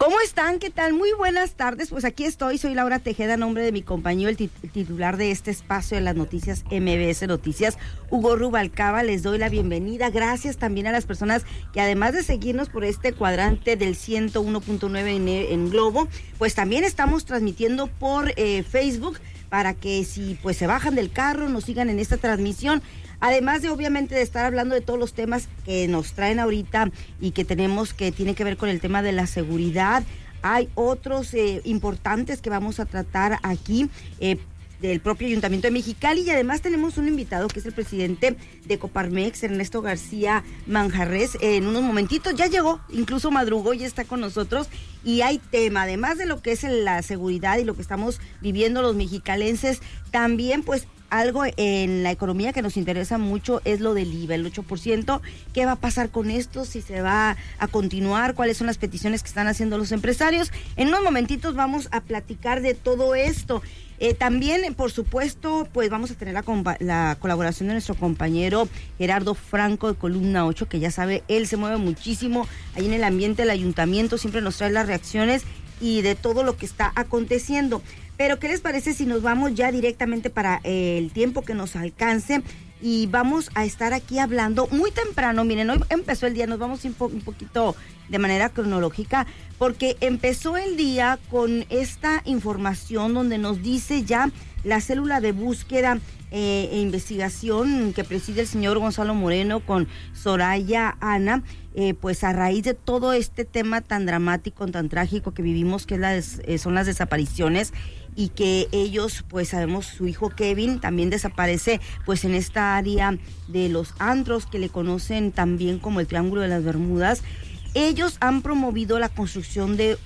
¿Cómo están? ¿Qué tal? Muy buenas tardes. Pues aquí estoy, soy Laura Tejeda, en nombre de mi compañero, el titular de este espacio de las noticias MBS Noticias, Hugo Rubalcaba. Les doy la bienvenida. Gracias también a las personas que, además de seguirnos por este cuadrante del 101.9 en Globo, pues también estamos transmitiendo por Facebook, para que si pues se bajan del carro, nos sigan en esta transmisión. Además de, obviamente, de estar hablando de todos los temas que nos traen ahorita y que tenemos, que tiene que ver con el tema de la seguridad, hay otros importantes que vamos a tratar aquí, del propio Ayuntamiento de Mexicali, y además tenemos un invitado que es el presidente de Coparmex, Ernesto García Manjarres. En unos momentitos ya llegó, incluso madrugó, ya está con nosotros, y hay tema, además de lo que es la seguridad y lo que estamos viviendo los mexicalenses, también pues algo en la economía que nos interesa mucho es lo del IVA, el 8%. ¿Qué va a pasar con esto? Si se va a continuar, cuáles son las peticiones que están haciendo los empresarios. En unos momentitos vamos a platicar de todo esto. También, por supuesto, pues vamos a tener la colaboración de nuestro compañero Gerardo Franco de Columna 8, que ya sabe, él se mueve muchísimo ahí en el ambiente del ayuntamiento, siempre nos trae las reacciones y de todo lo que está aconteciendo. Pero, ¿qué les parece si nos vamos ya directamente para el tiempo que nos alcance? Y vamos a estar aquí hablando muy temprano. Miren, hoy empezó el día, nos vamos un poquito de manera cronológica, porque empezó el día con esta información donde nos dice ya la célula de búsqueda e investigación que preside el señor Gonzalo Moreno con Soraya Ana, pues a raíz de todo este tema tan dramático, tan trágico que vivimos, que son las desapariciones, y que ellos, pues sabemos, su hijo Kevin también desaparece pues en esta área de los antros, que le conocen también como el Triángulo de las Bermudas. Ellos han promovido la construcción de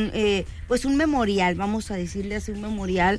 un memorial, vamos a decirle así, un memorial,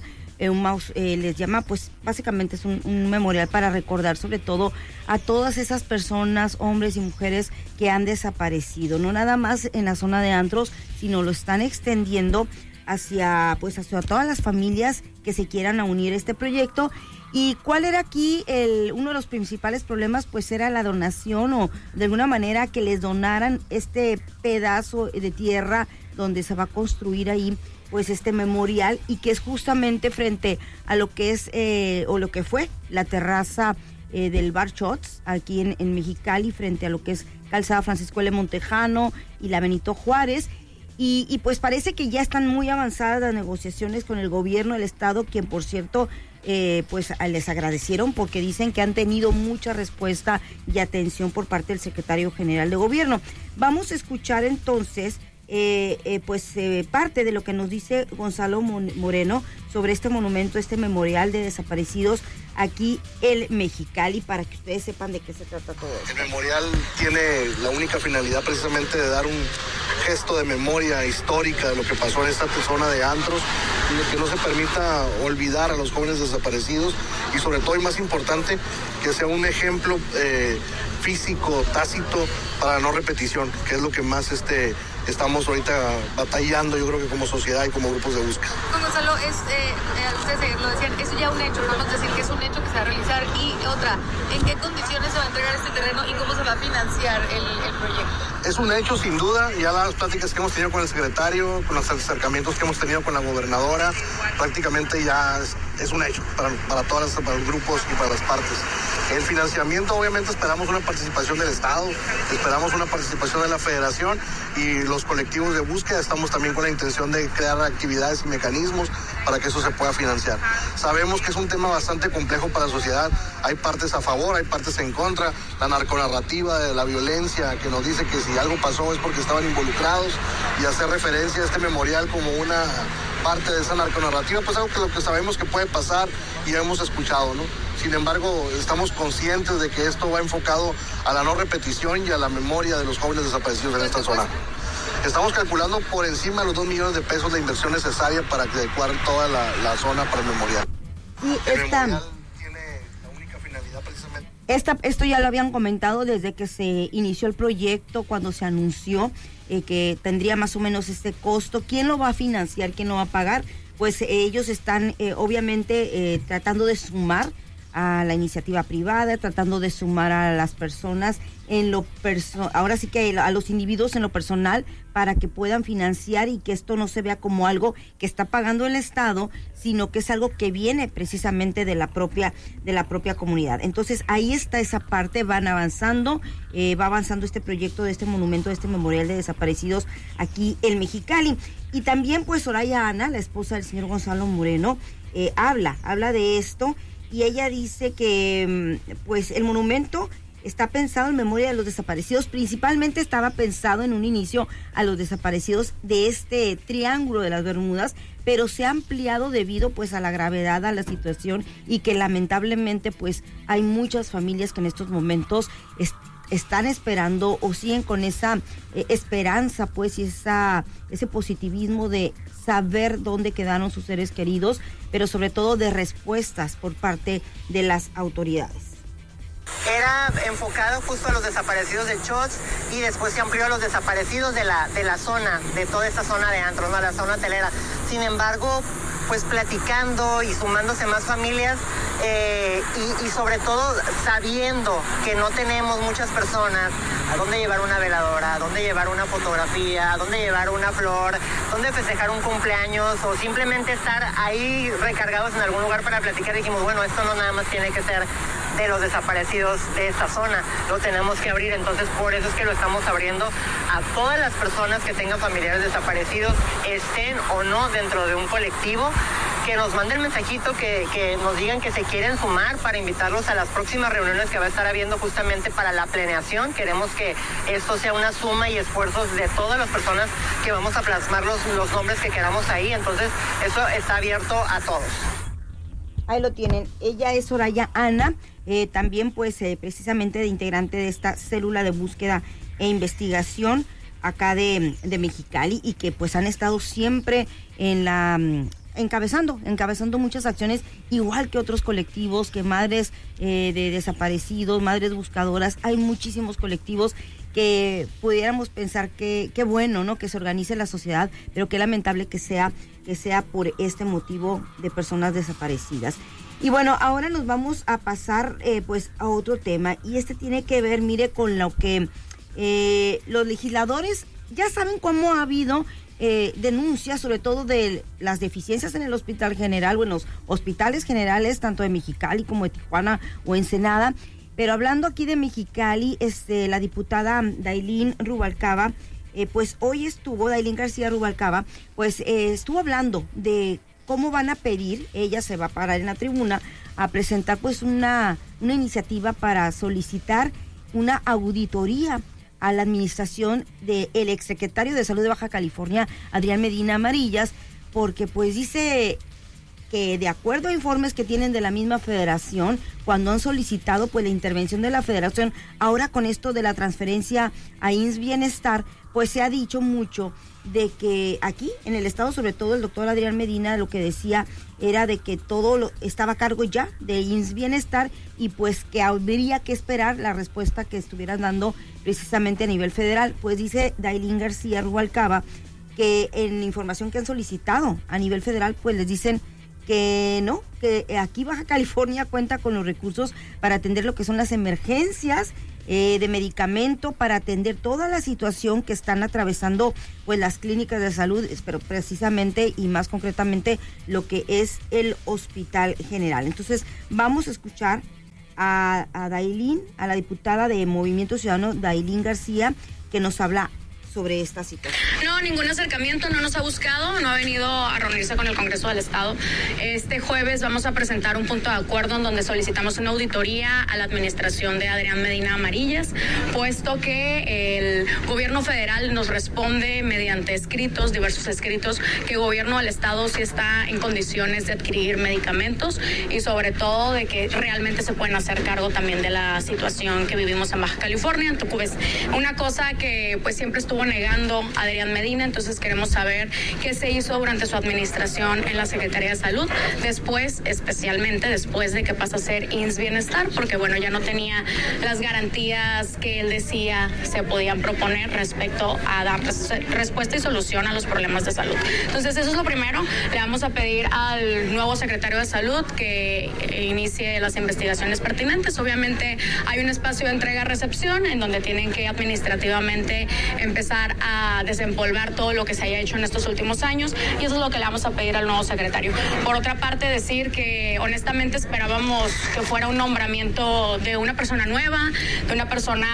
les llama, pues básicamente es un memorial para recordar sobre todo a todas esas personas, hombres y mujeres que han desaparecido, no nada más en la zona de antros, sino lo están extendiendo hacia todas las familias que se quieran unir a este proyecto. ¿Y cuál era aquí uno de los principales problemas? Pues era la donación, o de alguna manera que les donaran este pedazo de tierra donde se va a construir ahí pues este memorial, y que es justamente frente a lo que es o lo que fue la terraza del Bar Shots aquí en Mexicali, frente a lo que es Calzada Francisco L. Montejano y la Benito Juárez. Y pues parece que ya están muy avanzadas las negociaciones con el gobierno del estado, quien por cierto pues les agradecieron, porque dicen que han tenido mucha respuesta y atención por parte del secretario general de gobierno. Vamos a escuchar entonces parte de lo que nos dice Gonzalo Moreno sobre este monumento, este memorial de desaparecidos aquí en Mexicali, para que ustedes sepan de qué se trata todo esto. El memorial tiene la única finalidad precisamente de dar un gesto de memoria histórica de lo que pasó en esta zona de antros, y de que no se permita olvidar a los jóvenes desaparecidos, y sobre todo, y más importante, que sea un ejemplo físico, tácito, para la no repetición, que es lo que más estamos ahorita batallando, yo creo que como sociedad y como grupos de búsqueda. Don Gonzalo, ustedes lo decían, es ya un hecho, vamos a decir que es un hecho que se va a realizar. Y otra, ¿en qué condiciones se va a entregar este terreno y cómo se va a financiar el proyecto? Es un hecho, sin duda. Ya las pláticas que hemos tenido con el secretario, con los acercamientos que hemos tenido con la gobernadora, prácticamente ya es un hecho para los grupos y para las partes. El financiamiento, obviamente, esperamos una participación del Estado, esperamos una participación de la Federación, y los colectivos de búsqueda estamos también con la intención de crear actividades y mecanismos para que eso se pueda financiar. Sabemos que es un tema bastante complejo para la sociedad, hay partes a favor, hay partes en contra, la narconarrativa de la violencia que nos dice que si algo pasó es porque estaban involucrados, y hacer referencia a este memorial como una parte de esa narconarrativa, pues algo que lo que sabemos que puede pasar y hemos escuchado, ¿no? Sin embargo, estamos conscientes de que esto va enfocado a la no repetición y a la memoria de los jóvenes desaparecidos en esta zona. Estamos calculando por encima de los 2 millones de pesos de inversión necesaria para adecuar toda la zona para el memorial. Y el memorial tiene la única finalidad precisamente. Esto ya lo habían comentado desde que se inició el proyecto, cuando se anunció que tendría más o menos este costo. ¿Quién lo va a financiar? ¿Quién lo va a pagar? Pues ellos están obviamente tratando de sumar a la iniciativa privada, tratando de sumar a las personas ahora sí que a los individuos en lo personal, para que puedan financiar y que esto no se vea como algo que está pagando el Estado, sino que es algo que viene precisamente de la propia comunidad. Entonces ahí está esa parte, va avanzando este proyecto de este monumento, de este memorial de desaparecidos aquí en Mexicali. Y también pues Soraya Ana, la esposa del señor Gonzalo Moreno, habla de esto, y ella dice que pues el monumento está pensado en memoria de los desaparecidos. Principalmente estaba pensado en un inicio a los desaparecidos de este Triángulo de las Bermudas, pero se ha ampliado debido pues a la gravedad, a la situación, y que lamentablemente pues hay muchas familias que en estos momentos están esperando o siguen con esa esperanza pues, y ese positivismo de saber dónde quedaron sus seres queridos, pero sobre todo de respuestas por parte de las autoridades. Era enfocado justo a los desaparecidos de Shots, y después se amplió a los desaparecidos de la zona, de toda esta zona de antros, ¿no? La zona hotelera. Sin embargo, pues platicando y sumándose más familias, y sobre todo sabiendo que no tenemos muchas personas a dónde llevar una veladora, a dónde llevar una fotografía, a dónde llevar una flor, dónde festejar un cumpleaños, o simplemente estar ahí recargados en algún lugar para platicar. Dijimos, bueno, esto no nada más tiene que ser de los desaparecidos de esta zona, lo tenemos que abrir. Entonces por eso es que lo estamos abriendo a todas las personas que tengan familiares desaparecidos, estén o no dentro de un colectivo, que nos manden mensajito, que nos digan que se quieren sumar para invitarlos a las próximas reuniones que va a estar habiendo justamente para la planeación. Queremos que esto sea una suma y esfuerzos de todas las personas que vamos a plasmar los nombres que queramos ahí. Entonces eso está abierto a todos. Ahí lo tienen. Ella es Soraya Ana, también pues precisamente de integrante de esta célula de búsqueda e investigación acá de Mexicali, y que pues han estado siempre encabezando muchas acciones, igual que otros colectivos, que madres de desaparecidos, madres buscadoras. Hay muchísimos colectivos que pudiéramos pensar que qué bueno, ¿no?, que se organice la sociedad, pero qué lamentable que sea por este motivo de personas desaparecidas. Y bueno, ahora nos vamos a pasar pues a otro tema, y este tiene que ver, mire, con lo que los legisladores ya saben cómo ha habido denuncias, sobre todo de las deficiencias en el Hospital General o en los hospitales generales, tanto de Mexicali como de Tijuana o Ensenada. Pero hablando aquí de Mexicali, la diputada Daylin Rubalcaba, pues hoy Daylin García Rubalcaba, pues estuvo hablando de cómo van a pedir, ella se va a parar en la tribuna a presentar pues una iniciativa para solicitar una auditoría a la administración del exsecretario de Salud de Baja California, Adrián Medina Amarillas, porque pues dice que de acuerdo a informes que tienen de la misma federación, cuando han solicitado pues la intervención de la federación, ahora con esto de la transferencia a IMSS Bienestar, pues se ha dicho mucho de que aquí en el estado, sobre todo el doctor Adrián Medina, lo que decía era de que todo estaba a cargo ya de IMSS Bienestar, y pues que habría que esperar la respuesta que estuvieran dando precisamente a nivel federal. Pues dice Daylin García Rubalcaba que en la información que han solicitado a nivel federal, pues les dicen que no, que aquí Baja California cuenta con los recursos para atender lo que son las emergencias de medicamento, para atender toda la situación que están atravesando pues las clínicas de salud, pero precisamente y más concretamente lo que es el Hospital General. Entonces vamos a escuchar a Daylin, a la diputada de Movimiento Ciudadano, Daylin García, que nos habla sobre esta situación. No, ningún acercamiento, no nos ha buscado, no ha venido a reunirse con el Congreso del Estado. Este jueves vamos a presentar un punto de acuerdo en donde solicitamos una auditoría a la administración de Adrián Medina Amarillas, puesto que el gobierno federal nos responde mediante escritos, diversos escritos, que el gobierno del Estado sí está en condiciones de adquirir medicamentos, y sobre todo de que realmente se pueden hacer cargo también de la situación que vivimos en Baja California. Entonces, una cosa que pues siempre estuvo negando Adrián Medina, entonces queremos saber qué se hizo durante su administración en la Secretaría de Salud, después, especialmente después de que pasa a ser IMSS Bienestar, porque bueno, ya no tenía las garantías que él decía se podían proponer respecto a dar respuesta y solución a los problemas de salud. Entonces eso es lo primero. Le vamos a pedir al nuevo secretario de Salud que inicie las investigaciones pertinentes. Obviamente hay un espacio de entrega-recepción en donde tienen que administrativamente empezar a desempolvar todo lo que se haya hecho en estos últimos años, y eso es lo que le vamos a pedir al nuevo secretario. Por otra parte, decir que honestamente esperábamos que fuera un nombramiento de una persona nueva, de una persona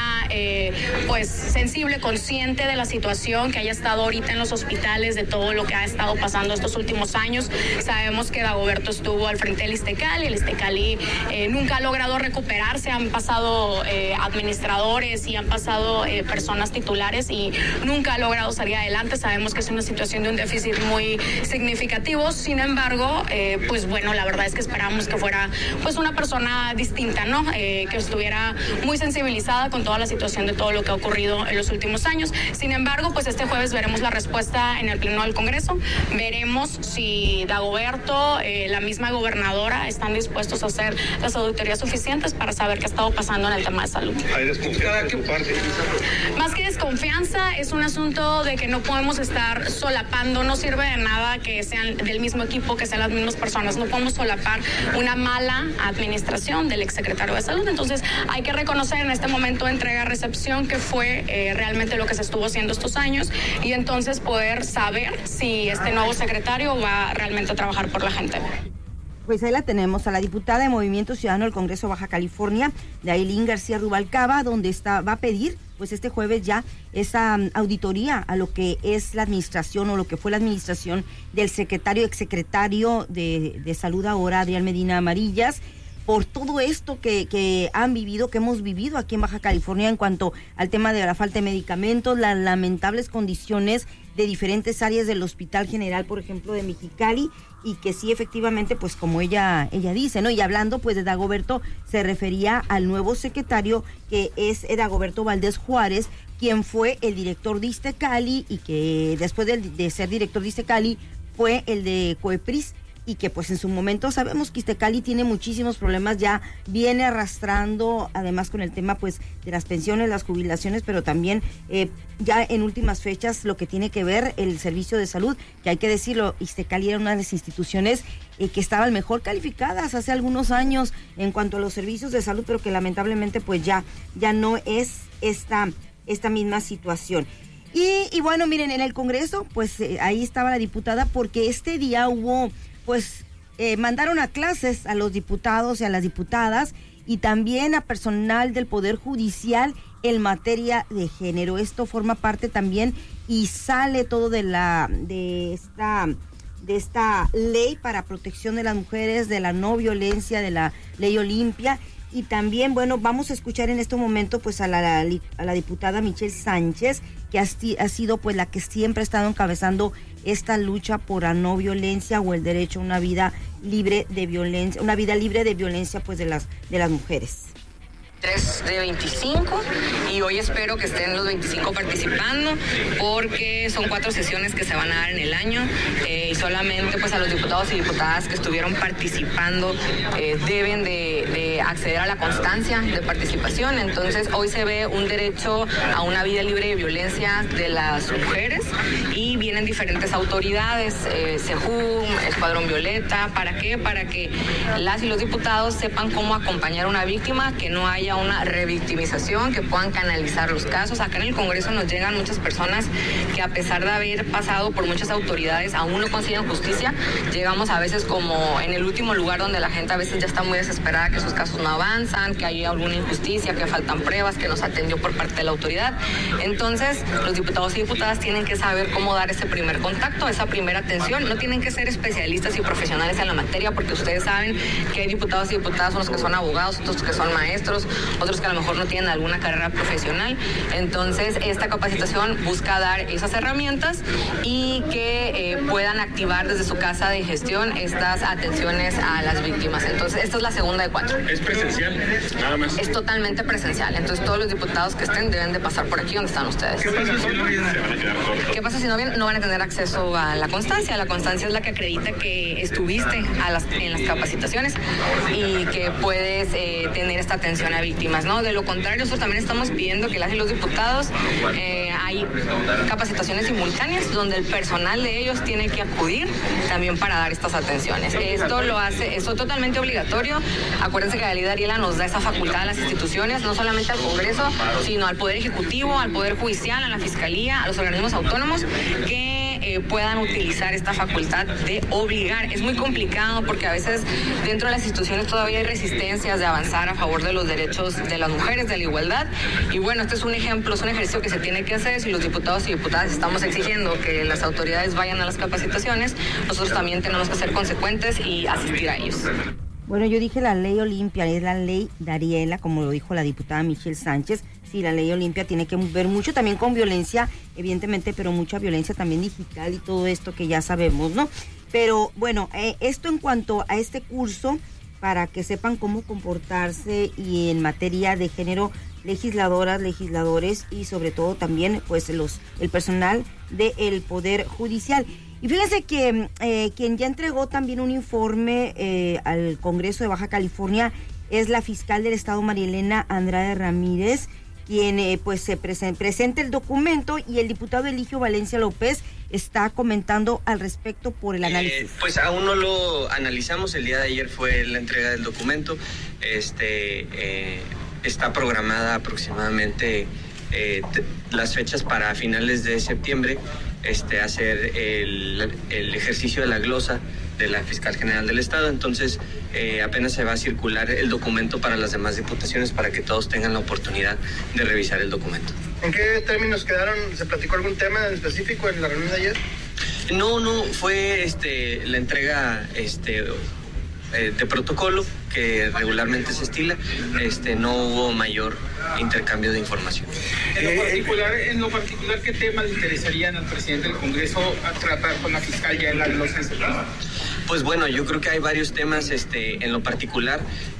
pues sensible, consciente de la situación, que haya estado ahorita en los hospitales, de todo lo que ha estado pasando estos últimos años. Sabemos que Dagoberto estuvo al frente del ISSSTECALI, el ISSSTECALI nunca ha logrado recuperarse, han pasado administradores y han pasado personas titulares y nunca ha logrado salir adelante. Sabemos que es una situación de un déficit muy significativo, sin embargo, pues bueno, la verdad es que esperamos que fuera pues una persona distinta, ¿no? Que estuviera muy sensibilizada con toda la situación de todo lo que ha ocurrido en los últimos años. Sin embargo, pues este jueves veremos la respuesta en el Pleno del Congreso, veremos si Dagoberto, la misma gobernadora están dispuestos a hacer las auditorías suficientes para saber qué ha estado pasando en el tema de salud. ¿Hay desconfianza de tu parte? Más que desconfianza, es un asunto de que no podemos estar solapando, no sirve de nada que sean del mismo equipo, que sean las mismas personas, no podemos solapar una mala administración del exsecretario de Salud. Entonces hay que reconocer en este momento de entrega-recepción que fue realmente lo que se estuvo haciendo estos años, y entonces poder saber si este nuevo secretario va realmente a trabajar por la gente. Pues ahí la tenemos, a la diputada de Movimiento Ciudadano del Congreso Baja California, Yailin García Rubalcaba, donde va a pedir pues este jueves ya esa auditoría a lo que es la administración o lo que fue la administración del exsecretario de Salud ahora, Adrián Medina Amarillas, por todo esto que han vivido, que hemos vivido aquí en Baja California en cuanto al tema de la falta de medicamentos, las lamentables condiciones de diferentes áreas del Hospital General, por ejemplo, de Mexicali, y que sí, efectivamente, pues como ella dice, ¿no? Y hablando pues de Dagoberto, se refería al nuevo secretario, que es Dagoberto Valdés Juárez, quien fue el director de ISSSTECALI y que después de ser director de ISSSTECALI fue el de COEPRIS, y que pues en su momento sabemos que ISSSTECALI tiene muchísimos problemas, ya viene arrastrando, además con el tema pues de las pensiones, las jubilaciones, pero también ya en últimas fechas lo que tiene que ver el servicio de salud, que hay que decirlo, ISSSTECALI era una de las instituciones que estaban mejor calificadas hace algunos años en cuanto a los servicios de salud, pero que lamentablemente pues ya no es esta misma situación. Y bueno, miren, en el Congreso pues ahí estaba la diputada, porque este día hubo pues mandaron a clases a los diputados y a las diputadas y también a personal del Poder Judicial en materia de género. Esto forma parte también y sale todo de esta ley para protección de las mujeres, de la no violencia, de la ley Olimpia. Y también, bueno, vamos a escuchar en este momento pues a la diputada Michelle Sánchez, que ha sido pues la que siempre ha estado encabezando esta lucha por la no violencia o el derecho a una vida libre de violencia pues de las mujeres. 3 de 25 y hoy espero que estén los 25 participando, porque son 4 sesiones que se van a dar en el año y solamente pues a los diputados y diputadas que estuvieron participando deben de acceder a la constancia de participación. Entonces hoy se ve un derecho a una vida libre de violencia de las mujeres y vienen diferentes autoridades, SEJUM, Escuadrón Violeta. ¿Para qué? Para que las y los diputados sepan cómo acompañar a una víctima, que no haya una revictimización, que puedan canalizar los casos. Acá en el Congreso nos llegan muchas personas que, a pesar de haber pasado por muchas autoridades, aún no consiguen justicia. Llegamos a veces como en el último lugar, donde la gente a veces ya está muy desesperada, que sus casos no avanzan, que hay alguna injusticia, que faltan pruebas, que nos atendió por parte de la autoridad. Entonces los diputados y diputadas tienen que saber cómo dar ese primer contacto, esa primera atención. No tienen que ser especialistas y profesionales en la materia, porque ustedes saben que hay diputados y diputadas, unos que son abogados, otros que son maestros, otros que a lo mejor no tienen alguna carrera profesional. Entonces, esta capacitación busca dar esas herramientas y que puedan activar desde su casa de gestión estas atenciones a las víctimas. Entonces, esta es la segunda de 4. ¿Es presencial? Nada más. Es totalmente presencial. Entonces, todos los diputados que estén deben de pasar por aquí donde están ustedes. ¿Qué pasa si no vienen? ¿Qué pasa si no vienen? No van a tener acceso a la constancia. La constancia es la que acredita que estuviste en las capacitaciones y que puedes tener esta atención a víctimas, ¿no? De lo contrario, nosotros también estamos pidiendo que las y los diputados hay capacitaciones simultáneas donde el personal de ellos tiene que acudir también para dar estas atenciones. Esto lo hace, es totalmente obligatorio. Acuérdense que la ley de Ariela nos da esa facultad a las instituciones, no solamente al Congreso, sino al Poder Ejecutivo, al Poder Judicial, a la Fiscalía, a los organismos autónomos que puedan utilizar esta facultad de obligar. Es muy complicado porque a veces dentro de las instituciones todavía hay resistencias de avanzar a favor de los derechos de las mujeres, de la igualdad. Y bueno, este es un ejemplo, es un ejercicio que se tiene que hacer. Si los diputados y diputadas estamos exigiendo que las autoridades vayan a las capacitaciones, nosotros también tenemos que ser consecuentes y asistir a ellos. Bueno, yo dije la ley Olimpia, es la ley de Ariela, como lo dijo la diputada Michelle Sánchez. Sí, la ley Olimpia tiene que ver mucho también con violencia, evidentemente, pero mucha violencia también digital y todo esto que ya sabemos, ¿no? Pero bueno, esto en cuanto a este curso, para que sepan cómo comportarse y en materia de género, legisladoras, legisladores y sobre todo también pues el personal del Poder Judicial. Y fíjense que quien ya entregó también un informe al Congreso de Baja California es la fiscal del Estado, María Elena Andrade Ramírez, quien pues se presenta el documento, y el diputado Eligio Valencia López está comentando al respecto por el análisis. Pues aún no lo analizamos, el día de ayer fue la entrega del documento, está programada aproximadamente las fechas para finales de septiembre, hacer el ejercicio de la glosa de la Fiscal General del Estado. Entonces apenas se va a circular el documento para las demás diputaciones para que todos tengan la oportunidad de revisar el documento. ¿En qué términos quedaron? ¿Se platicó algún tema en específico en la reunión de ayer? No, fue la entrega de protocolo que regularmente se estila. No hubo mayor intercambio de información. En lo particular, ¿qué temas le interesarían al presidente del Congreso a tratar con la fiscal ya en la glosa de septiembre? Pues bueno, yo creo que hay varios temas. En lo particular,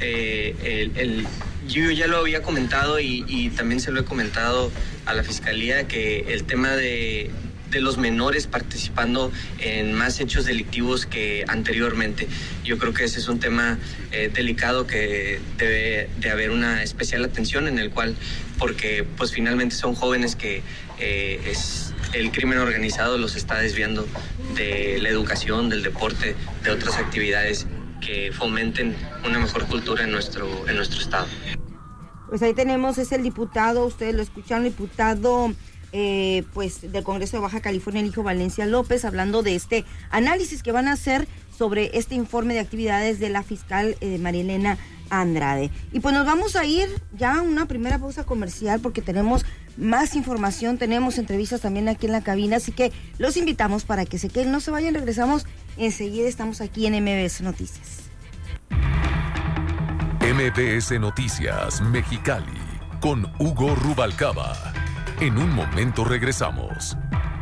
yo ya lo había comentado y también se lo he comentado a la Fiscalía, que el tema de los menores participando en más hechos delictivos que anteriormente. Yo creo que ese es un tema delicado que debe de haber una especial atención en el cual, porque pues finalmente son jóvenes que el crimen organizado los está desviando de la educación, del deporte, de otras actividades que fomenten una mejor cultura en nuestro estado. Pues ahí tenemos, es el diputado, ustedes lo escucharon, diputado pues del Congreso de Baja California, Eligio Valencia López, hablando de este análisis que van a hacer sobre este informe de actividades de la fiscal María Elena Andrade. Y pues nos vamos a ir ya a una primera pausa comercial porque tenemos más información, tenemos entrevistas también aquí en la cabina, así que los invitamos para que se queden, no se vayan, regresamos enseguida, estamos aquí en MBS Noticias. MBS Noticias Mexicali con Hugo Rubalcaba. En un momento regresamos.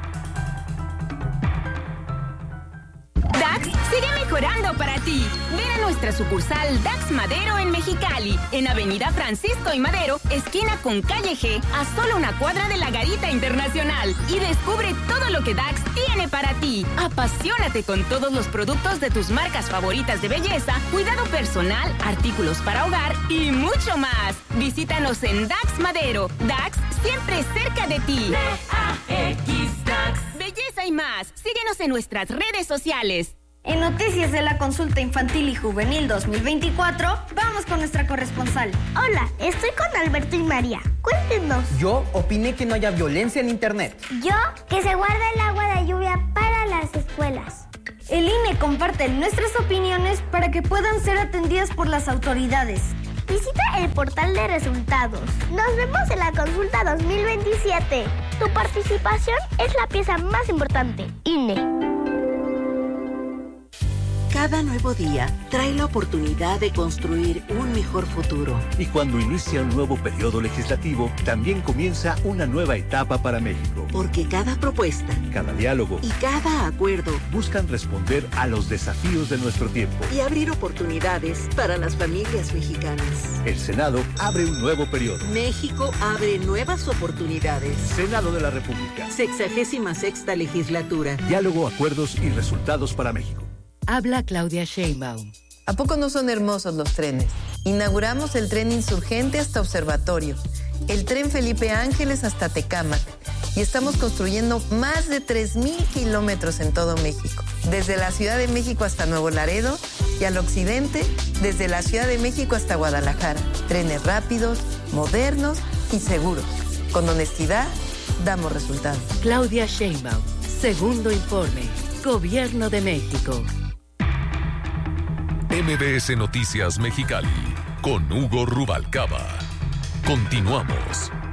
DAX sigue mejorando para ti. Ven a nuestra sucursal DAX Madero en Mexicali, en Avenida Francisco y Madero, esquina con Calle G, a solo una cuadra de la Garita Internacional. Y descubre todo lo que DAX tiene para ti. Apasionate con todos los productos de tus marcas favoritas de belleza, cuidado personal, artículos para hogar y mucho más. Visítanos en DAX Madero. DAX siempre cerca de ti. DAX DAX. Belleza y más. Síguenos en nuestras redes sociales. En Noticias de la Consulta Infantil y Juvenil 2024, vamos con nuestra corresponsal. Hola, estoy con Alberto y María. Cuéntenos. Yo opiné que no haya violencia en Internet. Yo, que se guarda el agua de lluvia para las escuelas. El INE comparte nuestras opiniones para que puedan ser atendidas por las autoridades. Visita el portal de resultados. Nos vemos en la consulta 2027. Tu participación es la pieza más importante. INE. Cada nuevo día trae la oportunidad de construir un mejor futuro. Y cuando inicia un nuevo periodo legislativo, también comienza una nueva etapa para México. Porque cada propuesta, cada diálogo y cada acuerdo buscan responder a los desafíos de nuestro tiempo y abrir oportunidades para las familias mexicanas. El Senado abre un nuevo periodo. México abre nuevas oportunidades. Senado de la República. 66ª legislatura. Diálogo, acuerdos y resultados para México. Habla Claudia Sheinbaum. ¿A poco no son hermosos los trenes? Inauguramos el tren Insurgente hasta Observatorio, el tren Felipe Ángeles hasta Tecámac y estamos construyendo más de 3,000 kilómetros en todo México, desde la Ciudad de México hasta Nuevo Laredo y al occidente, desde la Ciudad de México hasta Guadalajara. Trenes rápidos, modernos y seguros. Con honestidad, damos resultados. Claudia Sheinbaum, segundo informe, Gobierno de México. MBS Noticias Mexicali, con Hugo Rubalcaba. Continuamos.